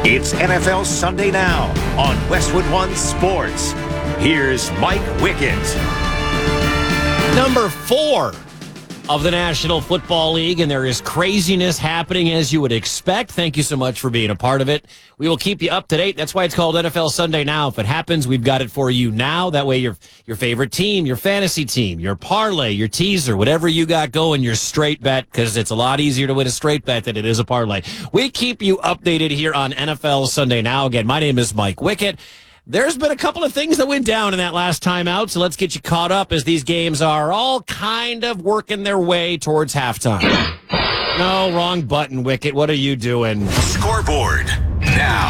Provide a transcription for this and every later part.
It's NFL Sunday Now on Westwood One Sports. Here's Mike Wickett. Number 4 of the National Football League, and there is craziness happening as you would expect. Thank you so much for being a part of it. We will keep you up to date. That's why it's called NFL Sunday Now. If it happens, we've got it for you now. That way your favorite team, your fantasy team, your parlay, your teaser, whatever you got going, your straight bet, because it's a lot easier to win a straight bet than it is a parlay. We keep you updated here on NFL Sunday Now. Again, my name is Mike Wickett. There's been a couple of things that went down in that last time out, so let's get you caught up as these games are all kind of working their way towards halftime. No, wrong button, Wickett. What are you doing? Scoreboard now.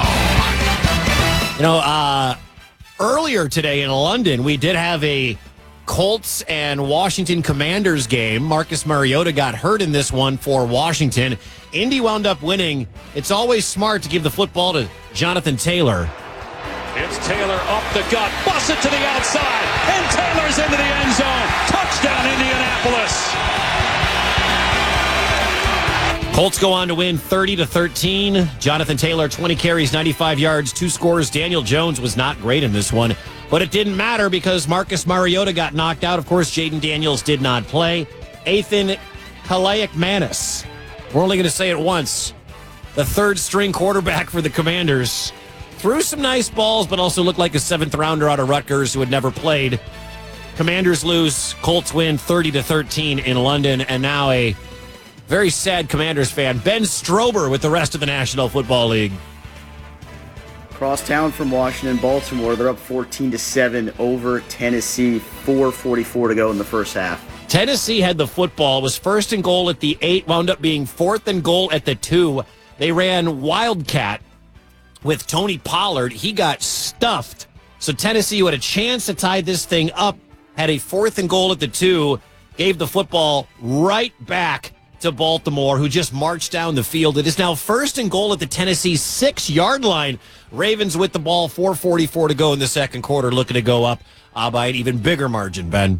Earlier today in London, we did have a Colts and Washington Commanders game. Marcus Mariota got hurt in this one for Washington. Indy wound up winning. It's always smart to give the football to Jonathan Taylor. It's Taylor up the gut, busts it to the outside, and Taylor's into the end zone. Touchdown, Indianapolis. Colts go on to win 30-13. Jonathan Taylor, 20 carries, 95 yards, 2 scores. Daniel Jones was not great in this one, but it didn't matter because Marcus Mariota got knocked out. Of course, Jaden Daniels did not play. Ethan Kaliakmanis, we're only going to say it once, the third-string quarterback for the Commanders, threw some nice balls, but also looked like a 7th-rounder out of Rutgers who had never played. Commanders lose. Colts win 30-13 in London, and now a very sad Commanders fan, Ben Strober, with the rest of the National Football League. Cross town from Washington, Baltimore. They're up 14-7 over Tennessee. 4:44 to go in the first half. Tennessee had the football, was first and goal at the 8, wound up being 4th and goal at the 2. They ran Wildcat with Tony Pollard. He got stuffed. So Tennessee, who had a chance to tie this thing up, had a 4th and goal at the 2, gave the football right back to Baltimore, who just marched down the field. It is now 1st and goal at the Tennessee 6-yard line. Ravens with the ball, 4:44 to go in the second quarter, looking to go up by an even bigger margin, Ben.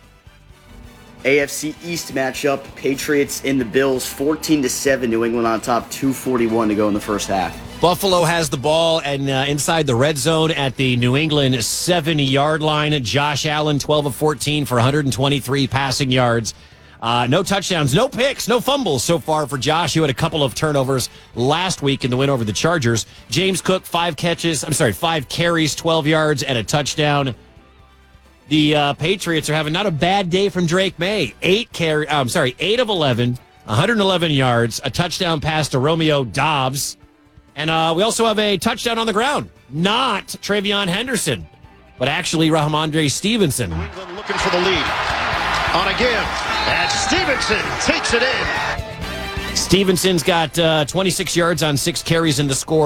AFC East matchup, Patriots and the Bills, 14-7, New England on top, 2:41 to go in the first half. Buffalo has the ball and inside the red zone at the New England 70-yard line. Josh Allen, 12 of 14 for 123 passing yards. No touchdowns, no picks, no fumbles so far for Josh, who had a couple of turnovers last week in the win over the Chargers. James Cook, 5 carries, 12 yards, and a touchdown. The Patriots are having not a bad day from Drake May. 8 of 11, 111 yards, a touchdown pass to Romeo Doubs. And we also have a touchdown on the ground. Not Travion Henderson, but actually Rahamondre Stevenson. New England looking for the lead. On again. And Stevenson takes it in. Stevenson's got 26 yards on 6 carries in the score.